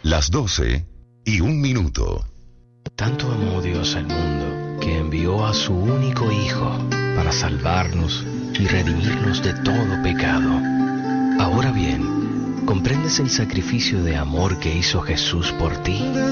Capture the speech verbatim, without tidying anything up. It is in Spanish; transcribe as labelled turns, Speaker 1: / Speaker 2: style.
Speaker 1: Las doce y un minuto.
Speaker 2: Tanto amó Dios al mundo que envió a su único Hijo para salvarnos y redimirnos de todo pecado. Ahora bien, ¿comprendes el sacrificio de amor que hizo Jesús por ti?